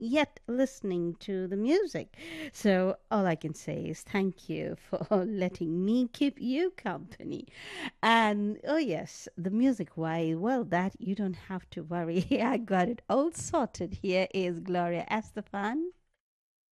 yet listening to the music. So, all I can say is thank you for letting me keep you company. And oh, yes, the music wise, well, that you don't have to worry. I got it all sorted. Here is Gloria Estefan.